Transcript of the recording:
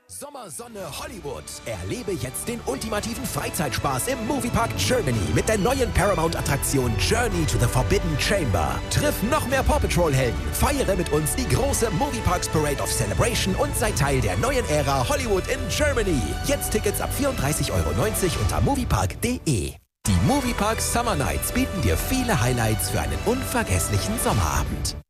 Sommer, Sonne, Hollywood. Erlebe jetzt den ultimativen Freizeitspaß im Moviepark Germany mit der neuen Paramount-Attraktion Journey to the Forbidden Chamber. Triff noch mehr Paw Patrol-Helden, feiere mit uns die große Movieparks Parade of Celebration und sei Teil der neuen Ära Hollywood in Germany. Jetzt Tickets ab 34,90 € unter moviepark.de. Die Moviepark Summer Nights bieten dir viele Highlights für einen unvergesslichen Sommerabend.